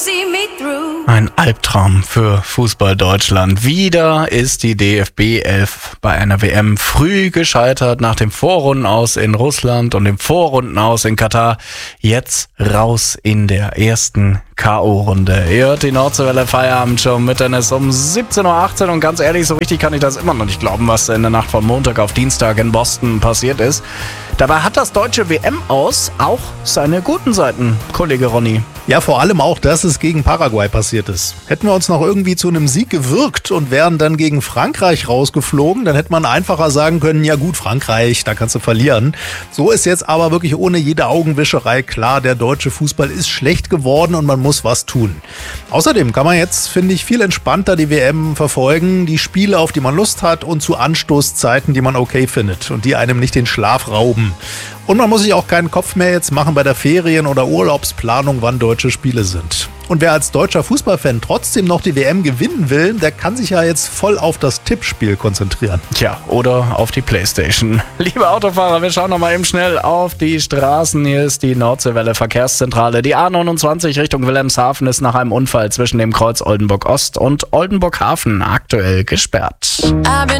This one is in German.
see me through. Ein Albtraum für Fußball Deutschland. Wieder ist die DFB 11 bei einer WM früh gescheitert nach dem Vorrundenaus in Russland und dem Vorrundenaus in Katar. Jetzt raus in der ersten K.O.-Runde. Ihr hört die Nordseewelle Feierabendshow mit Dennis um 17.18 Uhr und ganz ehrlich, so richtig kann ich das immer noch nicht glauben, was in der Nacht von Montag auf Dienstag in Boston passiert ist. Dabei hat das deutsche WM-Aus auch seine guten Seiten, Kollege Ronny. Ja, vor allem auch, dass es gegen Paraguay passiert ist. Hätten wir uns noch irgendwie zu einem Sieg gewirkt und wären dann gegen Frankreich rausgeflogen, dann hätte man einfacher sagen können, ja gut, Frankreich, da kannst du verlieren. So ist jetzt aber wirklich ohne jede Augenwischerei klar, der deutsche Fußball ist schlecht geworden und man muss was tun. Außerdem kann man jetzt, finde ich, viel entspannter die WM verfolgen, die Spiele, auf die man Lust hat und zu Anstoßzeiten, die man okay findet und die einem nicht den Schlaf rauben. Und man muss sich auch keinen Kopf mehr jetzt machen bei der Ferien- oder Urlaubsplanung, wann deutsche Spiele sind. Und wer als deutscher Fußballfan trotzdem noch die WM gewinnen will, der kann sich ja jetzt voll auf das Tippspiel konzentrieren. Tja, oder auf die Playstation. Liebe Autofahrer, wir schauen noch mal eben schnell auf die Straßen. Hier ist die Nordseewelle Verkehrszentrale. Die A29 Richtung Wilhelmshaven ist nach einem Unfall zwischen dem Kreuz Oldenburg Ost und Oldenburg Hafen aktuell gesperrt.